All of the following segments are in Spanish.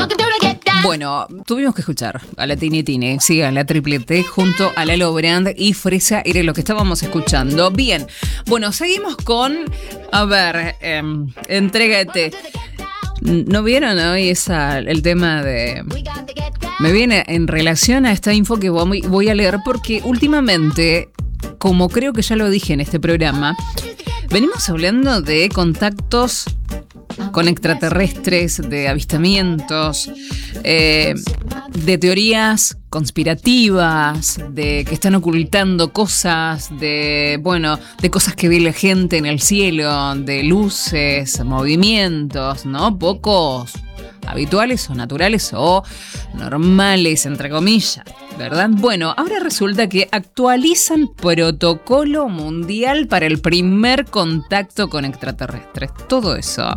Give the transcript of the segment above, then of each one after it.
Bueno, tuvimos que escuchar a la Tini Tini, sí, a la Triple T junto a Lalo Brand y Fresa, era lo que estábamos escuchando. Bien, bueno, seguimos con, a ver, entrégate. ¿No vieron hoy el tema de... Me viene en relación a esta info que voy a leer porque últimamente, como creo que ya lo dije en este programa, venimos hablando de contactos con extraterrestres, de avistamientos, de teorías conspirativas, de que están ocultando cosas, de cosas que ve la gente en el cielo, de luces, movimientos, ¿no? Pocos habituales o naturales o normales, entre comillas, ¿verdad? Bueno, ahora resulta que actualizan protocolo mundial para el primer contacto con extraterrestres. Todo eso.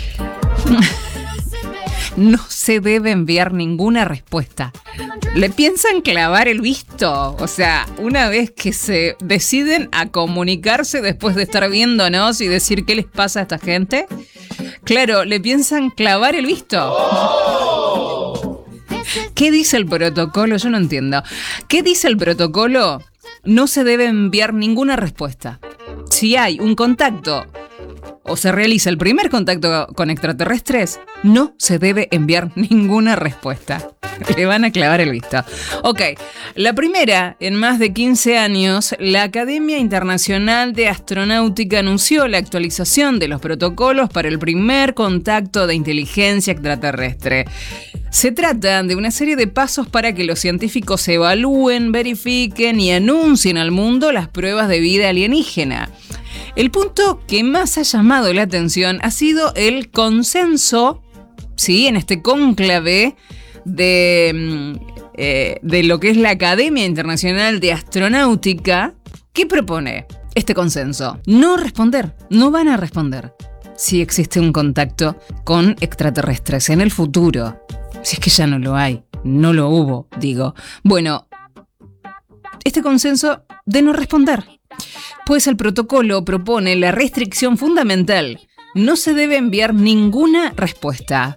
No se debe enviar ninguna respuesta. ¿Le piensan clavar el visto? O sea, una vez que se deciden a comunicarse después de estar viéndonos y decir qué les pasa a esta gente, claro, le piensan clavar el visto. ¿Qué dice el protocolo? Yo no entiendo. ¿Qué dice el protocolo? No se debe enviar ninguna respuesta. Si hay un contacto o se realiza el primer contacto con extraterrestres, no se debe enviar ninguna respuesta. Le van a clavar el visto. Ok, la primera, en más de 15 años, la Academia Internacional de Astronáutica anunció la actualización de los protocolos para el primer contacto de inteligencia extraterrestre. Se trata de una serie de pasos para que los científicos evalúen, verifiquen y anuncien al mundo las pruebas de vida alienígena. El punto que más ha llamado la atención ha sido el consenso, ¿sí?, en este cónclave de lo que es la Academia Internacional de Astronáutica. ¿Qué propone este consenso? No responder, no van a responder si existe un contacto con extraterrestres en el futuro. Si es que ya no lo hay, no lo hubo, digo. Bueno, este consenso de no responder. Pues el protocolo propone la restricción fundamental. No se debe enviar ninguna respuesta.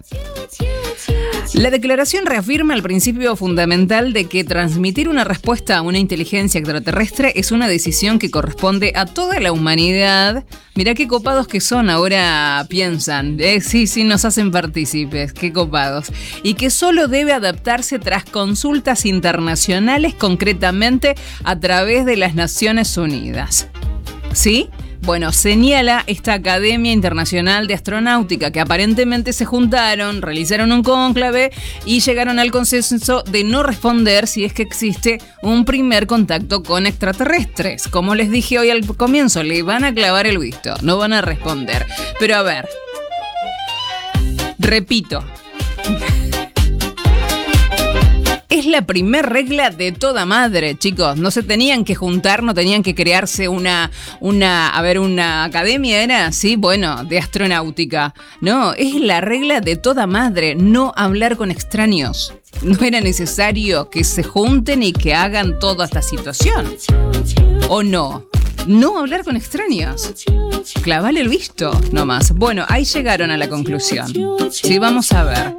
La declaración reafirma el principio fundamental de que transmitir una respuesta a una inteligencia extraterrestre es una decisión que corresponde a toda la humanidad. Mirá qué copados que son, ahora piensan. Sí, nos hacen partícipes, qué copados. Y que solo debe adaptarse tras consultas internacionales, concretamente a través de las Naciones Unidas. ¿Sí? Bueno, señala esta Academia Internacional de Astronáutica que aparentemente se juntaron, realizaron un cónclave y llegaron al consenso de no responder si es que existe un primer contacto con extraterrestres. Como les dije hoy al comienzo, le van a clavar el visto, no van a responder. Pero a ver, repito. Es la primer regla de toda madre, chicos. No se tenían que juntar, no tenían que crearse una academia, ¿era? Sí, bueno, de astronáutica. No, es la regla de toda madre, no hablar con extraños. No era necesario que se junten y que hagan toda esta situación. ¿O no? No hablar con extraños. Clavale el visto, nomás. Bueno, ahí llegaron a la conclusión. Sí, vamos a ver.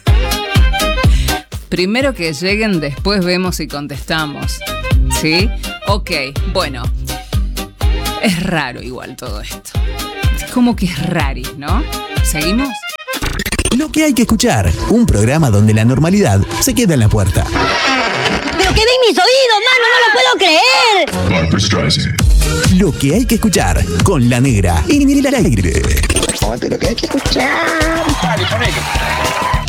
Primero que lleguen, después vemos y contestamos. ¿Sí? Ok, bueno. Es raro igual todo esto. Es como que es rari, ¿no? ¿Seguimos? Lo que hay que escuchar. Un programa donde la normalidad se queda en la puerta. ¡Pero qué ven mis oídos, mano! ¡No lo puedo creer! Lo que hay que escuchar con La Negra en el aire. Lo que hay que escuchar.